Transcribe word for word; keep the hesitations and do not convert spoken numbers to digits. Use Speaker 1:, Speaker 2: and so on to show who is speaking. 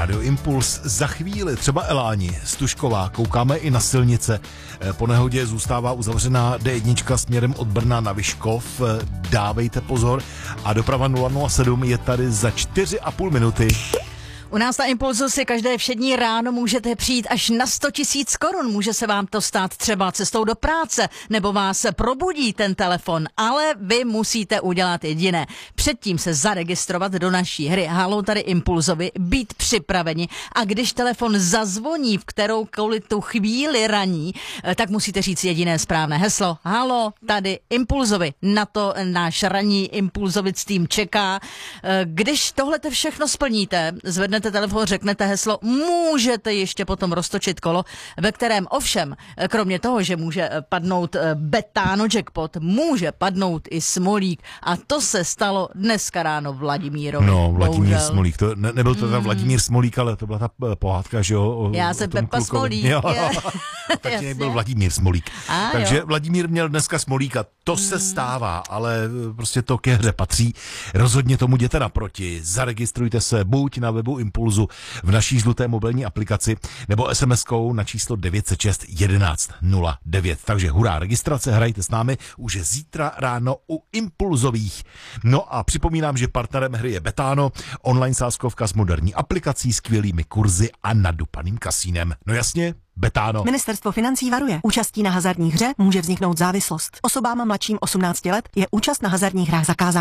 Speaker 1: Radio Impuls. Za chvíli třeba Eláni, Stužková, koukáme i na silnice. Po nehodě zůstává uzavřená D jedna směrem od Brna na Vyškov. Dávejte pozor. A doprava nula nula sedm je tady za čtyři a půl minuty.
Speaker 2: U nás na Impulzu si každé všední ráno můžete přijít až na sto tisíc korun. Může se vám to stát třeba cestou do práce, nebo vás probudí ten telefon, ale vy musíte udělat jediné. Předtím se zaregistrovat do naší hry Halo tady Impulzovi, být připraveni, a když telefon zazvoní v kteroukoliv tu chvíli raní, tak musíte říct jediné správné heslo. Halo tady Impulzovi. Na to náš ranní Impulzovic tým čeká. Když tohlete všechno splníte, zvednete telefon, řeknete heslo, můžete ještě potom roztočit kolo, ve kterém ovšem, kromě toho, že může padnout Betano jackpot, může padnout i Smolík. A to se stalo dneska ráno Vladimírovi.
Speaker 1: No, Vladimír
Speaker 2: Bohužel. Smolík.
Speaker 1: To, ne, nebyl to tam Vladimír Smolík, ale to byla ta pohádka, že jo? O,
Speaker 2: Já
Speaker 1: o
Speaker 2: jsem
Speaker 1: tom
Speaker 2: Pepa
Speaker 1: klukovi.
Speaker 2: Smolík.
Speaker 1: Jo, takže byl Vladimír Smolík.
Speaker 2: A,
Speaker 1: takže
Speaker 2: jo.
Speaker 1: Vladimír měl dneska Smolíka. To hmm. se stává, ale prostě to ke hře patří. Rozhodně tomu jděte naproti. Zaregistrujte se buď na webu Impulzu v naší žluté mobilní aplikaci, nebo es em eskou na číslo devět set šest jedenáct nula devět. Takže hurá, registrace, hrajte s námi už je zítra ráno u Impulzových. No a připomínám, že partnerem hry je Betano, online sázkovka s moderní aplikací, skvělými kurzy a nadupaným kasínem. No jasně, Betano.
Speaker 3: Ministerstvo financí varuje. Účastí na hazardních hře může vzniknout závislost. Osobám mladším osmnácti let je účast na hazardních hrách zakázána.